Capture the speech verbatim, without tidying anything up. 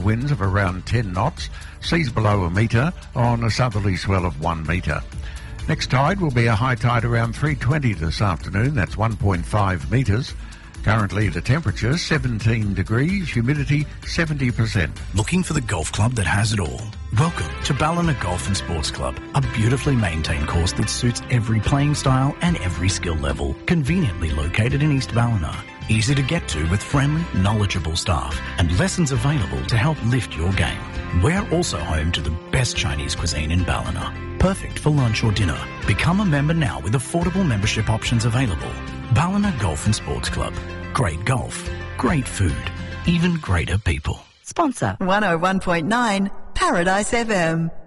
Winds of around ten knots, seas below a metre on a southerly swell of one metre. Next tide will be a high tide around three twenty this afternoon, that's one point five metres. Currently the temperature seventeen degrees, humidity seventy percent. Looking for the golf club that has it all? Welcome to Ballina Golf and Sports Club, a beautifully maintained course that suits every playing style and every skill level. Conveniently located in East Ballina. Easy to get to with friendly, knowledgeable staff and lessons available to help lift your game. We're also home to the best Chinese cuisine in Ballina. Perfect for lunch or dinner. Become a member now with affordable membership options available. Ballina Golf and Sports Club. Great golf, great food, even greater people. Sponsor one oh one point nine Paradise F M.